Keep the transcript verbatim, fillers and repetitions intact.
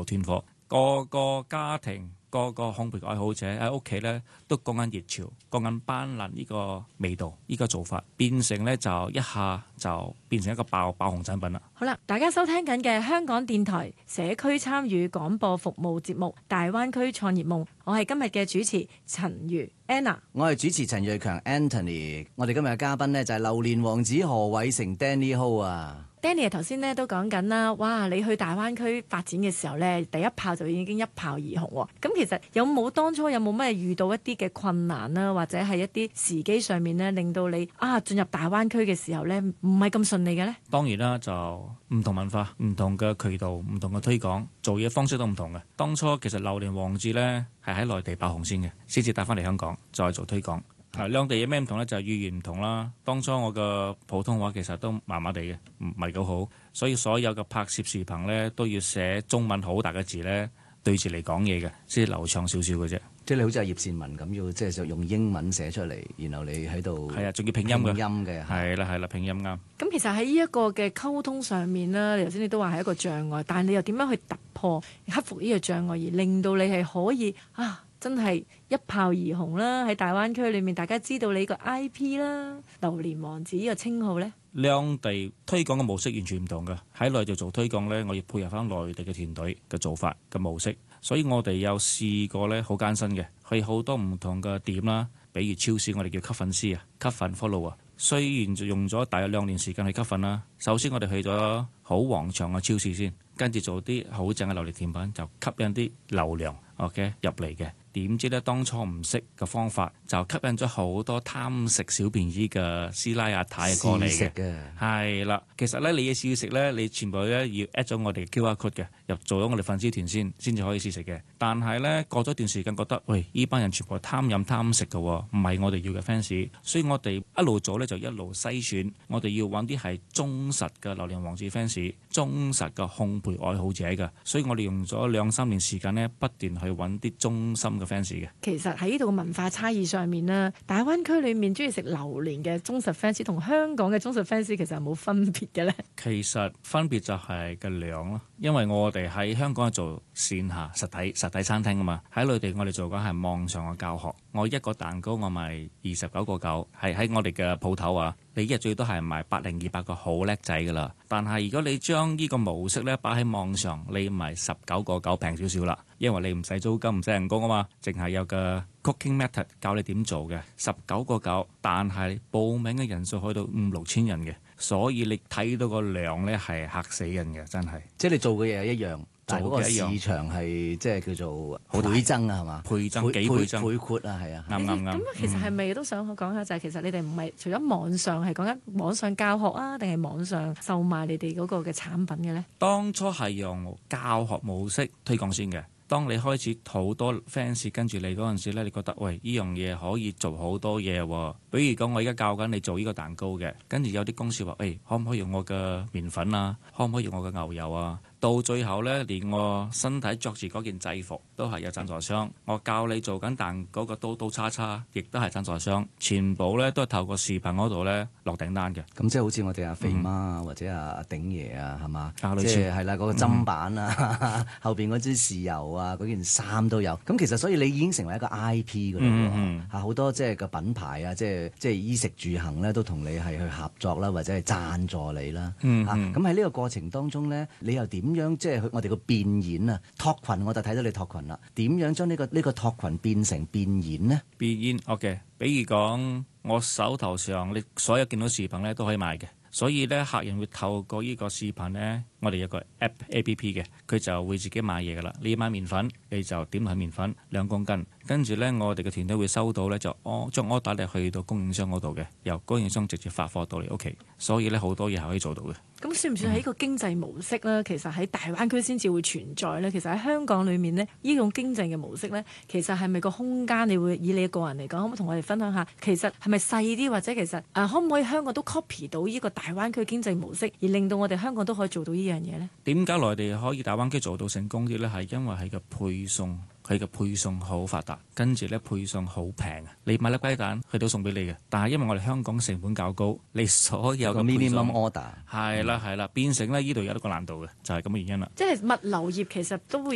斷貨，個個家庭。個個烘焙愛好者喺屋企咧都講緊熱潮，講緊班蘭呢個味道，呢、這個做法變成咧就一下就變成一個爆爆紅產品啦。 好啦，大家收聽緊嘅香港電台社區參與廣播服務節目《大灣區創業夢》，我係今日嘅主持陳如 Anna， 我係主持陳瑞強 Anthony， 我哋今日嘅嘉賓呢，就係榴蓮王子何偉成 Danny Ho 啊。 Danny 頭先咧都講緊啦，哇！你去大灣區發展嘅時候咧，第一炮就已經一炮而紅喎。咁其實有冇當初有冇咩遇到一啲嘅困難啦，或者係一啲時機上面咧，令到你啊進入大灣區嘅時候咧，唔係咁順利嘅咧？ 當然啦，就唔同文化、唔同嘅渠道、唔同嘅推廣，做嘢方式都唔同嘅。當初其實榴蓮王子咧係喺內地爆紅先嘅，先至帶翻嚟香港再做推廣。啊，兩地有咩唔同呢？就係、是、語言唔同啦。當初我嘅普通話其實都麻麻地嘅，唔係咁好，所以所有嘅拍攝視頻呢都要寫中文好大嘅字呢對住嚟講嘢嘅，先流暢少少嘅啫。 即係你好似阿葉倩文咁，要即係用英文寫出嚟，然後你喺度係啊，仲要拼音嘅， 拼音嘅係啦係啦，拼音啱。 咁其實喺呢一個嘅溝通上面啦，頭先你都話係一個障礙，但係你又點樣去突破、克服呢個障礙，而令到你係可以啊？真係一炮而紅啦！喺大灣區裏面，大家知道你個 I P 啦，榴蓮王子呢個稱號呢， 兩地推廣嘅模式完全唔同嘅。喺內地做推廣呢，我要配合翻內地嘅團隊嘅做法嘅模式，所以我哋有試過呢，好艱辛嘅，去好多唔同嘅點啦，比如超市，我哋叫吸粉絲啊，吸粉 follow 啊。雖然就用咗大約兩年時間去吸粉啦，首先我哋去咗好旺場嘅超市先，跟住做啲好正嘅榴蓮甜品，就吸引啲流量 OK 入嚟嘅。點知咧，當初唔識嘅方法，就吸引咗好多貪食小便宜嘅師奶阿太過嚟嘅。係啦，其實咧你嘅試食咧，你全部咧要 at 咗我哋嘅 Q R code 嘅，入做咗我哋粉絲團先，先至可以試食嘅。但係咧過咗一段時間，覺得喂，呢班人全部係貪飲貪食嘅，唔係我哋要嘅 fans。所以我哋一路做咧就一路篩選，我哋要揾啲係忠實嘅榴蓮王子 fans， 忠實嘅烘焙愛好者嘅。所以我哋用咗兩三年時間咧，不斷去揾啲忠心嘅 fans 嘅。 其實喺呢度嘅文化差異上面啦，大灣區裏面中意食榴蓮嘅忠實 fans 同香港嘅忠實 fans 其實係冇分別嘅咧。 其實分別就係個量咯，因為我哋喺香港係做線下實體實體餐廳啊嘛，喺內地我哋做緊係網上嘅教學。我一個蛋糕我賣二十九個九，係喺我哋嘅鋪頭啊。你一日最多係賣百零二百個好叻仔噶啦。但係如果你將呢個模式咧擺喺網上，你賣十九個九平少少啦，因為你唔使租金唔使人工啊嘛，淨係有個 cooking method 教你點做嘅，十九個九，但係報名嘅人數去到五六千人嘅，所以你睇到個量咧係嚇死人嘅，真係。 即係你做嘅嘢一樣。但係嗰個市場係即係叫做倍增啊，係嘛？ 倍增幾倍增？ 倍闊啊，係啊， 啱啱啱。 咁其實係咪都想講下，就係其實你哋唔係除咗網上係講緊網上教學啊，定係網上售賣你哋嗰個嘅產品嘅咧？ 當初係用教學模式推廣先嘅。當你開始好多 fans 跟住你嗰陣時咧，你覺得喂，呢樣嘢可以做好多嘢喎。比如講，我而家教緊你做呢個蛋糕嘅，跟住有啲公司話，誒、欸，可唔可以用我嘅麵粉啊？可唔可以用我嘅牛油啊？到最後呢，連我身體着住嗰件制服都係有贊助商。我教你做緊蛋嗰個刀刀叉叉，亦都係贊助商。全部呢都係透過視頻嗰度呢落訂單嘅。 咁即係好似我哋阿肥媽啊，或者阿阿鼎爺啊，係嘛？ 啊， 即係係啦，嗰、那個砧板啊，嗯、後邊嗰支豉油啊，嗰件衫都有。咁其實所以你已經成為一個 I P 㗎啦喎。嗯好、嗯、多即係個品牌啊，即係即係衣食住行咧，都同你係去合作啦，或者係贊助你啦。 嗯咁喺呢個過程當中咧，你又點樣即係我哋個變現啊？托群我就睇到你托群啦。點樣將呢、這個呢、這個托群變成變現呢？ 變現 OK，比如講我手頭上你所有見到視頻咧都可以賣嘅，所以咧客人會透過呢個視頻咧，我哋有個 app A P P 嘅，佢就會自己買嘢噶啦。你買麵粉，你就點落去麵粉兩公斤，跟住咧我哋嘅團隊會收到咧就哦將 order 你去到供應商嗰度嘅，由供應商直接發貨到嚟屋企，所以咧好多嘢係可以做到嘅。 咁算唔算係一個經濟模式咧？其實喺大灣區先至會存在咧。其實喺香港裏面呢，呢種經濟嘅模式咧，其實係咪個空間？你會以你個人嚟講，可唔可以同我哋分享下？其實係咪細啲，或者其實啊，可唔可以香港都 copy 到呢個大灣區經濟模式，而令到我哋香港都可以做到呢樣嘢呢？ 點解內地可以大灣區做到成功啲呢？係因為係個配送。佢嘅配送好發達，跟住咧配送好平啊！你買粒雞蛋，佢都送俾你嘅。但係因為我哋香港成本較高，你所有嘅 minimum order 係啦係啦，變成咧呢度有一個難度嘅，就係咁嘅原因啦。 即係物流業其實都會